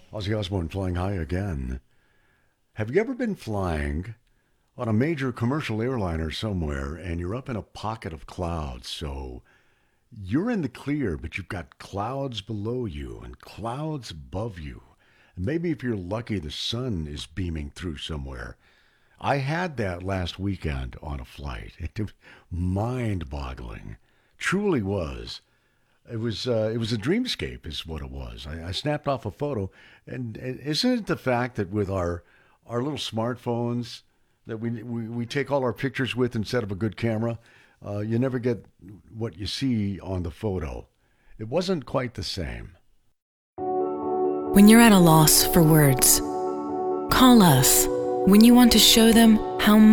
Ozzy Osbourne flying high again. Have you ever been flying on a major commercial airliner somewhere and you're up in a pocket of clouds? So you're in the clear, but you've got clouds below you and clouds above you. And maybe if you're lucky, the sun is beaming through somewhere. I had that last weekend on a flight. It was mind-boggling. Truly was. It was a dreamscape, is what it was. I snapped off a photo, and isn't it the fact that with our little smartphones that we take all our pictures with instead of a good camera, you never get what you see on the photo. It wasn't quite the same. When you're at a loss for words, call us when you want to show them how